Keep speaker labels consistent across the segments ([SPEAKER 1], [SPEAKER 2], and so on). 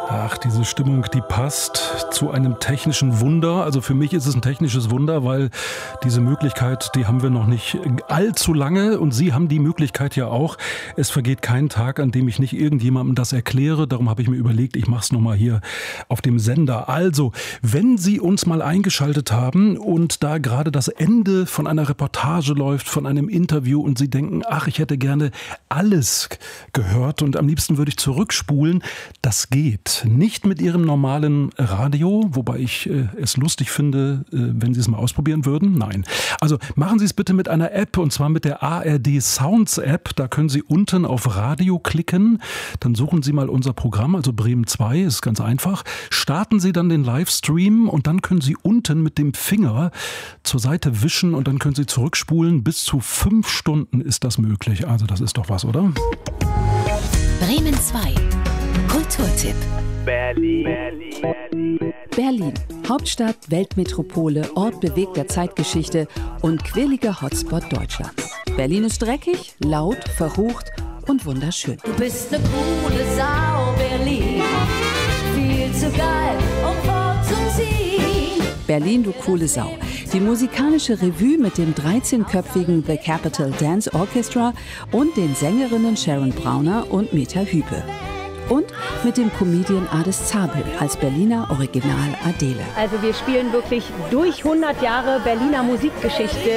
[SPEAKER 1] Ach, diese Stimmung, die passt zu einem technischen Wunder. Also für mich ist es ein technisches Wunder, weil diese Möglichkeit, die haben wir noch nicht allzu lange und Sie haben die Möglichkeit ja auch. Es vergeht kein Tag, an dem ich nicht irgendjemandem das erkläre. Darum habe ich mir überlegt, ich mache es nochmal hier auf dem Sender. Also, wenn Sie uns mal eingeschaltet haben und da gerade das Ende von einer Reportage läuft, von einem Interview und Sie denken, ach, ich hätte gerne alles gehört und am liebsten würde ich zurückspulen, das geht. Nicht mit Ihrem normalen Radio, wobei ich es lustig finde, wenn Sie es mal ausprobieren würden. Nein. Also machen Sie es bitte mit einer App, und zwar mit der ARD Sounds App. Da können Sie unten auf Radio klicken. Dann suchen Sie mal unser Programm, also Bremen 2, ist ganz einfach. Starten Sie dann den Livestream und dann können Sie unten mit dem Finger zur Seite wischen und dann können Sie zurückspulen. Bis zu 5 Stunden ist das möglich. Also das ist doch was, oder?
[SPEAKER 2] Bremen 2. Kulturtipp.
[SPEAKER 3] Berlin. Hauptstadt, Weltmetropole, Ort bewegter Zeitgeschichte und quirliger Hotspot Deutschlands. Berlin ist dreckig, laut, verrucht und wunderschön.
[SPEAKER 4] Du bist eine coole Sau, Berlin. Viel zu geil, um vorzuziehen.
[SPEAKER 3] Berlin, du coole Sau. Die musikalische Revue mit dem 13-köpfigen The Capital Dance Orchestra und den Sängerinnen Sharon Brauner und Meta Hüpe. Und mit dem Comedian Ades Zabel als Berliner Original Adele.
[SPEAKER 5] Also wir spielen wirklich durch 100 Jahre Berliner Musikgeschichte.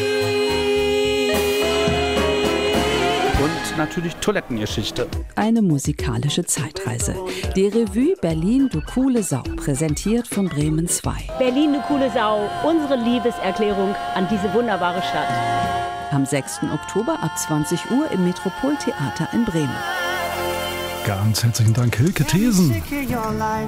[SPEAKER 6] Und natürlich Toilettengeschichte.
[SPEAKER 3] Eine musikalische Zeitreise. Die Revue Berlin, du coole Sau, präsentiert von Bremen 2.
[SPEAKER 5] Berlin, du coole Sau, unsere Liebeserklärung an diese wunderbare Stadt.
[SPEAKER 3] Am 6. Oktober ab 20 Uhr im Metropoltheater in Bremen.
[SPEAKER 1] Ganz herzlichen Dank, Hilke Thesen.